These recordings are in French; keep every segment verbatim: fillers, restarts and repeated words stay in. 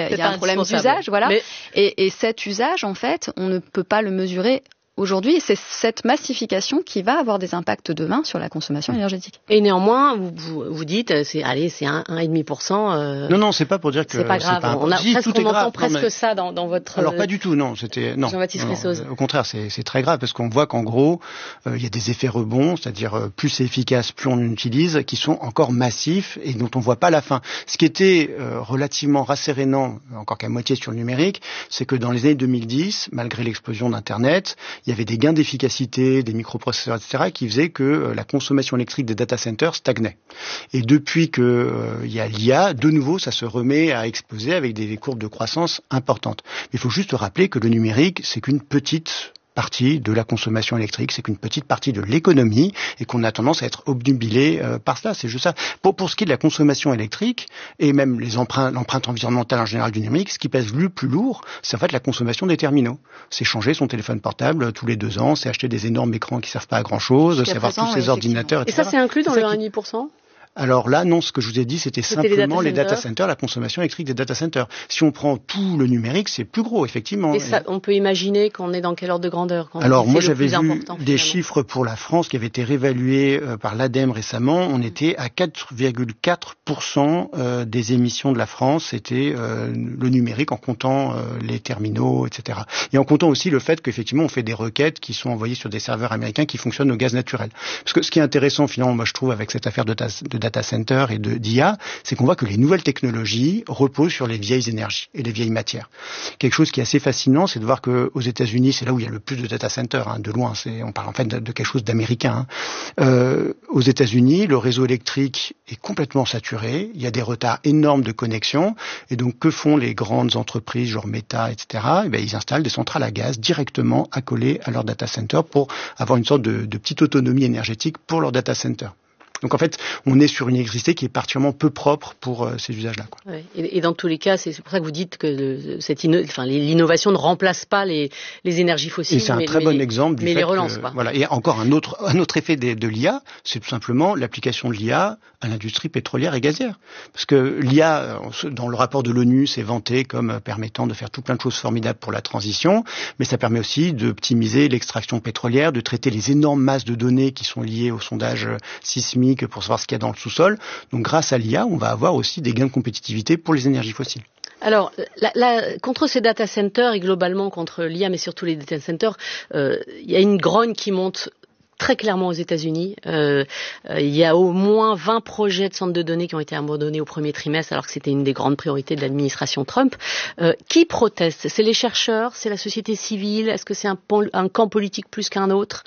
il y a un problème d'usage, voilà. Mais... Et, et cet usage, en fait, on ne peut pas le mesurer aujourd'hui. Et c'est cette massification qui va avoir des impacts demain sur la consommation énergétique. Et néanmoins, vous, vous, vous dites, c'est, allez, c'est un, un virgule cinq pour cent. Euh, non, non, c'est pas pour dire que c'est pas grave. C'est pas on a si, presque, on grave. entend presque non, mais... ça dans, dans votre. Alors pas du tout, non. C'était non. Jean-Baptiste Ressoz. Au contraire, c'est, c'est très grave parce qu'on voit qu'en gros, euh, il y a des effets rebonds, c'est-à-dire euh, plus c'est efficace, plus on utilise, qui sont encore massifs et dont on voit pas la fin. Ce qui était euh, relativement rassérénant, encore qu'à moitié sur le numérique, c'est que dans les années deux mille dix, malgré l'explosion d'Internet, il y avait des gains d'efficacité, des microprocesseurs, et cetera, qui faisaient que euh, la consommation électrique des data centers stagnait. Et depuis que euh, il y a l'I A, de nouveau, ça se remet à exploser avec des courbes de croissance importantes. Mais il faut juste rappeler que le numérique, c'est qu'une petite partie de la consommation électrique, c'est qu'une petite partie de l'économie et qu'on a tendance à être obnubilé euh, par cela. C'est juste ça. Pour, pour ce qui est de la consommation électrique et même les empreintes, l'empreinte environnementale en général du numérique, ce qui pèse le plus lourd, c'est en fait la consommation des terminaux. C'est changer son téléphone portable tous les deux ans, c'est acheter des énormes écrans qui servent pas à grand chose, c'est avoir tous oui, ces ordinateurs, et cetera. Et ça, c'est inclus dans c'est le qui... un virgule cinq pour cent? Alors là, non, ce que je vous ai dit, c'était, c'était simplement les data, les data centers, la consommation électrique des data centers. Si on prend tout le numérique, c'est plus gros, effectivement. Et ça, on peut imaginer qu'on est dans quel ordre de grandeur quand Alors moi, j'avais vu des finalement. chiffres pour la France qui avaient été réévalués euh, par l'ADEME récemment. On était à quatre virgule quatre pour cent euh, des émissions de la France, c'était euh, le numérique en comptant euh, les terminaux, et cetera. Et en comptant aussi le fait qu'effectivement, on fait des requêtes qui sont envoyées sur des serveurs américains qui fonctionnent au gaz naturel. Parce que ce qui est intéressant, finalement, moi je trouve, avec cette affaire de, ta, de data center et de, d'I A, c'est qu'on voit que les nouvelles technologies reposent sur les vieilles énergies et les vieilles matières. Quelque chose qui est assez fascinant, c'est de voir qu'aux États-Unis, c'est là où il y a le plus de data centers, hein, de loin. C'est, on parle en fait de, de quelque chose d'américain. Hein. Euh, aux États-Unis, le réseau électrique est complètement saturé. Il y a des retards énormes de connexion. Et donc, que font les grandes entreprises, genre Meta, et cetera. Eh bien, ils installent des centrales à gaz directement accolées à leur data center pour avoir une sorte de, de petite autonomie énergétique pour leur data center. Donc en fait, on est sur une électricité qui est particulièrement peu propre pour euh, ces usages-là, quoi. Ouais. Et, et dans tous les cas, c'est, c'est pour ça que vous dites que le, cette inno, enfin, l'innovation ne remplace pas les, les énergies fossiles. Et c'est un mais, très mais bon les, exemple du mais fait les relance, que, quoi. Voilà. Et encore un autre, un autre effet de, de l'I A, c'est tout simplement l'application de l'I A à l'industrie pétrolière et gazière. Parce que l'I A, dans le rapport de l'ONU, c'est vanté comme permettant de faire tout plein de choses formidables pour la transition, mais ça permet aussi d'optimiser l'extraction pétrolière, de traiter les énormes masses de données qui sont liées au sondage sismique pour savoir ce qu'il y a dans le sous-sol. Donc grâce à l'I A, on va avoir aussi des gains de compétitivité pour les énergies fossiles. Alors, la, la, contre ces data centers et globalement contre l'I A, mais surtout les data centers, euh, il y a une grogne qui monte très clairement aux États-Unis. Euh, euh, il y a au moins vingt projets de centres de données qui ont été abandonnés au premier trimestre, alors que c'était une des grandes priorités de l'administration Trump. Euh, qui proteste? C'est les chercheurs? C'est la société civile? Est-ce que c'est un, un camp politique plus qu'un autre?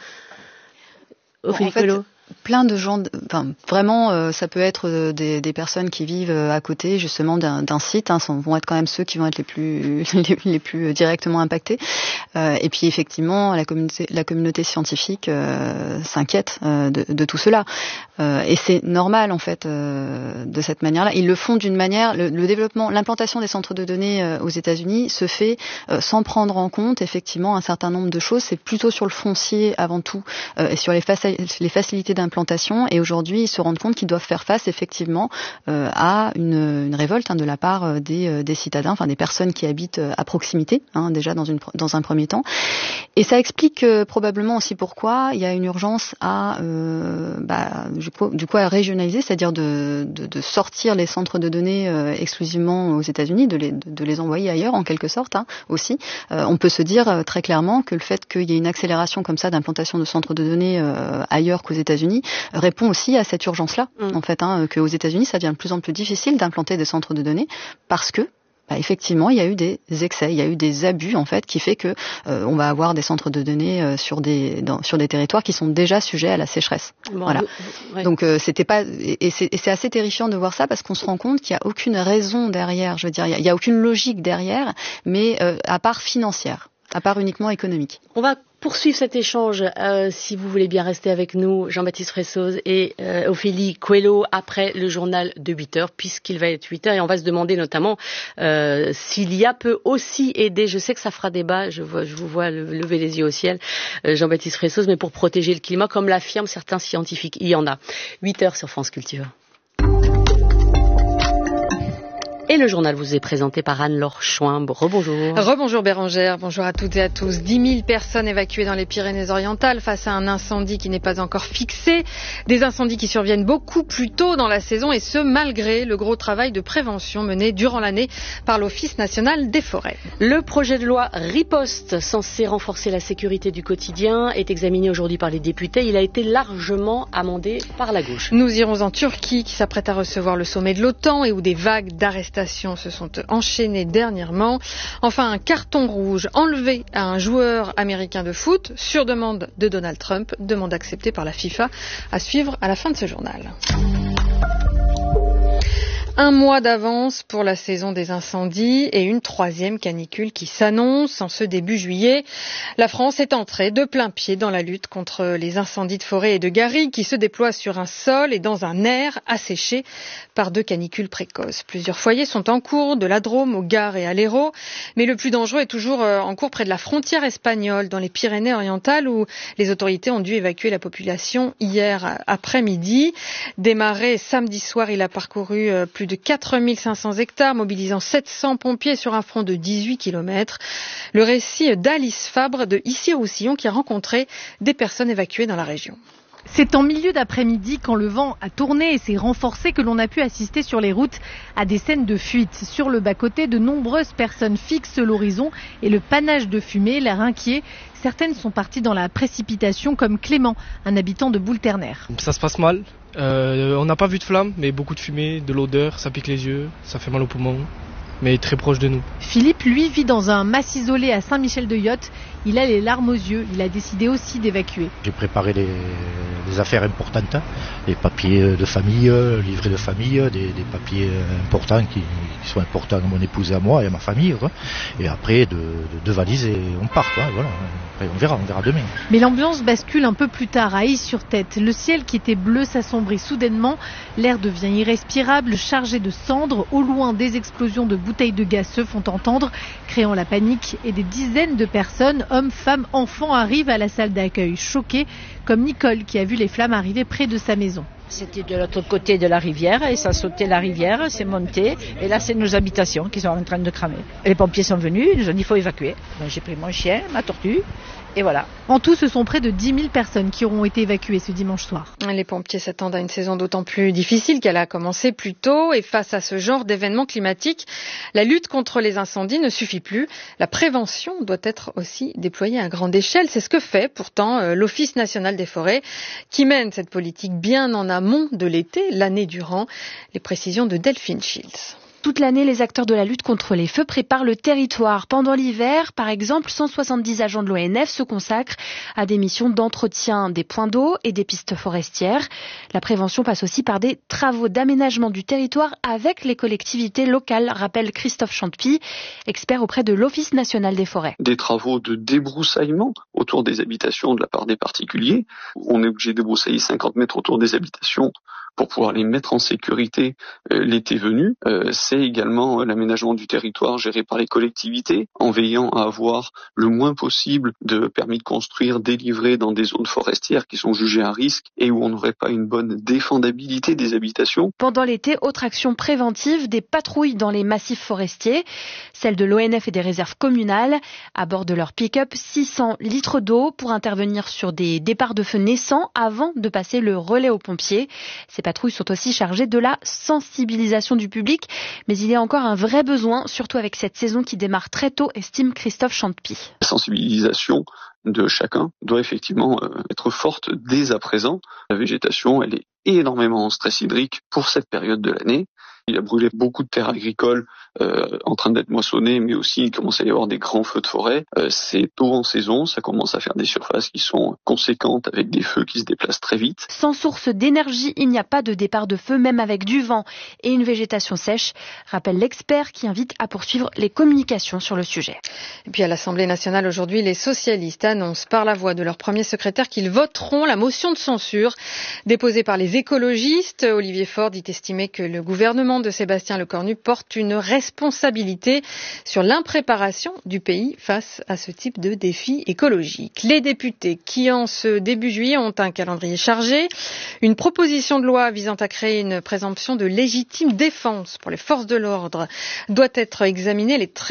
Ophélie Coelho. Plein de gens, enfin vraiment, euh, ça peut être euh, des, des personnes qui vivent euh, à côté justement d'un, d'un site, hein, ça vont être quand même ceux qui vont être les plus les, les plus directement impactés. Euh, et puis effectivement, la communauté, la communauté scientifique euh, s'inquiète euh, de, de tout cela. Euh, et c'est normal en fait euh, de cette manière-là. Ils le font d'une manière, le, le développement, l'implantation des centres de données euh, aux États-Unis se fait euh, sans prendre en compte effectivement un certain nombre de choses. C'est plutôt sur le foncier avant tout euh, et sur les, faci- les facilités d'implantation, et aujourd'hui ils se rendent compte qu'ils doivent faire face effectivement euh, à une, une révolte hein, de la part des, euh, des citadins, enfin des personnes qui habitent à proximité, hein, déjà dans, une, dans un premier temps. Et ça explique euh, probablement aussi pourquoi il y a une urgence à euh, bah, du, coup, du coup à régionaliser, c'est-à-dire de, de, de sortir les centres de données euh, exclusivement aux États-Unis, de les, de, de les envoyer ailleurs en quelque sorte hein, aussi. Euh, on peut se dire euh, très clairement que le fait qu'il y ait une accélération comme ça d'implantation de centres de données euh, ailleurs qu'aux États-Unis répond aussi à cette urgence-là, mmh. en fait, hein, qu'aux États-Unis, ça devient de plus en plus difficile d'implanter des centres de données parce que, bah, effectivement, il y a eu des excès, il y a eu des abus, en fait, qui fait que euh, on va avoir des centres de données euh, sur des dans, sur des territoires qui sont déjà sujets à la sécheresse. Bon, voilà. Vous, ouais. Donc euh, c'était pas et c'est, et c'est assez terrifiant de voir ça parce qu'on se rend compte qu'il y a aucune raison derrière. Je veux dire, il y a, il y a aucune logique derrière, mais euh, à part financière, à part uniquement économique. On va poursuivre cet échange, euh, si vous voulez bien rester avec nous, Jean-Baptiste Ressoz et euh, Ophélie Coelho, après le journal de huit heures, puisqu'il va être huit heures, et on va se demander notamment euh, si l'I A peut aussi aider. Je sais que ça fera débat, je, vois, je vous vois lever les yeux au ciel, euh, Jean-Baptiste Ressoz, mais pour protéger le climat, comme l'affirment certains scientifiques, il y en a. huit heures sur France Culture. Et le journal vous est présenté par Anne-Laure Chouin. Rebonjour. Rebonjour Bérangère, bonjour à toutes et à tous. dix mille personnes évacuées dans les Pyrénées-Orientales face à un incendie qui n'est pas encore fixé. Des incendies qui surviennent beaucoup plus tôt dans la saison et ce malgré le gros travail de prévention mené durant l'année par l'Office national des forêts. Le projet de loi Riposte, censé renforcer la sécurité du quotidien, est examiné aujourd'hui par les députés. Il a été largement amendé par la gauche. Nous irons en Turquie qui s'apprête à recevoir le sommet de l'OTAN et où des vagues d'arrestations se sont enchaînées dernièrement. Enfin, un carton rouge enlevé à un joueur américain de foot sur demande de Donald Trump, demande acceptée par la FIFA, à suivre à la fin de ce journal. Un mois d'avance pour la saison des incendies et une troisième canicule qui s'annonce en ce début juillet. La France est entrée de plein pied dans la lutte contre les incendies de forêt et de garrigues qui se déploient sur un sol et dans un air asséché par deux canicules précoces. Plusieurs foyers sont en cours, de la Drôme au Gard et à l'Hérault, mais le plus dangereux est toujours en cours près de la frontière espagnole, dans les Pyrénées-Orientales, où les autorités ont dû évacuer la population hier après-midi. Démarré samedi soir, il a parcouru plus de quatre mille cinq cents hectares, mobilisant sept cents pompiers sur un front de dix-huit kilomètres. Le récit d'Alice Fabre de Issy-Roussillon qui a rencontré des personnes évacuées dans la région. C'est en milieu d'après-midi, quand le vent a tourné et s'est renforcé, que l'on a pu assister sur les routes à des scènes de fuite. Sur le bas-côté, de nombreuses personnes fixent l'horizon et le panache de fumée, l'air inquiet. Certaines sont parties dans la précipitation, comme Clément, un habitant de Boule-Ternaire. Ça se passe mal. Euh, on n'a pas vu de flammes, mais beaucoup de fumée, de l'odeur, ça pique les yeux, ça fait mal aux poumons, mais très proche de nous. Philippe, lui, vit dans un mas isolé à Saint-Michel-de-Yotte. Il a les larmes aux yeux. Il a décidé aussi d'évacuer. J'ai préparé des, des affaires importantes, les papiers de famille, livrets de famille, des, des papiers importants qui, qui sont importants à mon épouse et à moi et à ma famille. Quoi. Et après, de, de, de valises et on part. Quoi. Voilà. Après, on verra, on verra demain. Mais l'ambiance bascule un peu plus tard à Is-sur-Tête. Le ciel qui était bleu s'assombrit soudainement. L'air devient irrespirable, chargé de cendres. Au loin, des explosions de bouteilles de gaz se font entendre, créant la panique et des dizaines de personnes, hommes, femmes, enfants, arrivent à la salle d'accueil, choqués, comme Nicole qui a vu les flammes arriver près de sa maison. C'était de l'autre côté de la rivière et ça sautait la rivière, c'est monté et là c'est nos habitations qui sont en train de cramer. Les pompiers sont venus, ils nous ont dit qu'il faut évacuer. Donc j'ai pris mon chien, ma tortue et voilà. En tout, ce sont près de dix mille personnes qui auront été évacuées ce dimanche soir. Les pompiers s'attendent à une saison d'autant plus difficile qu'elle a commencé plus tôt et face à ce genre d'événements climatiques, la lutte contre les incendies ne suffit plus. La prévention doit être aussi déployée à grande échelle. C'est ce que fait pourtant l'Office national des forêts qui mène cette politique bien en amont de l'été, l'année durant. Les précisions de Delphine Shields. Toute l'année, les acteurs de la lutte contre les feux préparent le territoire. Pendant l'hiver, par exemple, cent soixante-dix agents de l'O N F se consacrent à des missions d'entretien des points d'eau et des pistes forestières. La prévention passe aussi par des travaux d'aménagement du territoire avec les collectivités locales, rappelle Christophe Chantepie, expert auprès de l'Office national des forêts. Des travaux de débroussaillement autour des habitations de la part des particuliers. On est obligé de débroussailler cinquante mètres autour des habitations pour pouvoir les mettre en sécurité euh, l'été venu. Euh, c'est également euh, l'aménagement du territoire géré par les collectivités, en veillant à avoir le moins possible de permis de construire délivrés dans des zones forestières qui sont jugées à risque et où on n'aurait pas une bonne défendabilité des habitations. Pendant l'été, autre action préventive, des patrouilles dans les massifs forestiers, celles de l'O N F et des réserves communales. À bord de leur pick-up, six cents litres d'eau pour intervenir sur des départs de feu naissants avant de passer le relais aux pompiers. Ces patrouilles sont aussi chargées de la sensibilisation du public, mais il y a encore un vrai besoin, surtout avec cette saison qui démarre très tôt, estime Christophe Chantepie. La sensibilisation de chacun doit effectivement être forte dès à présent. La végétation, elle est énormément en stress hydrique pour cette période de l'année. Il a brûlé beaucoup de terres agricoles euh, en train d'être moissonnées, mais aussi il commence à y avoir des grands feux de forêt. Euh, c'est tôt en saison, ça commence à faire des surfaces qui sont conséquentes avec des feux qui se déplacent très vite. Sans source d'énergie, il n'y a pas de départ de feu, même avec du vent et une végétation sèche, rappelle l'expert qui invite à poursuivre les communications sur le sujet. Et puis à l'Assemblée nationale aujourd'hui, les socialistes annoncent par la voix de leur premier secrétaire qu'ils voteront la motion de censure déposée par les écologistes. Olivier Faure dit estimer que le gouvernement gouvernement de Sébastien Lecornu porte une responsabilité sur l'impréparation du pays face à ce type de défi écologique. Les députés qui, en ce début juillet, ont un calendrier chargé. Une proposition de loi visant à créer une présomption de légitime défense pour les forces de l'ordre doit être examinée. Elle est très